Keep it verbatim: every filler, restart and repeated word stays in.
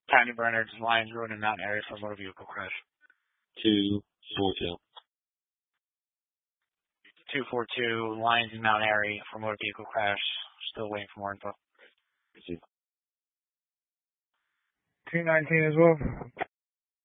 County Bernards, Lions Road, and Mountain area for motor vehicle crash. two four two. two four two, Lions and Mountain area for motor vehicle crash. Still waiting for more info. two nineteen as well.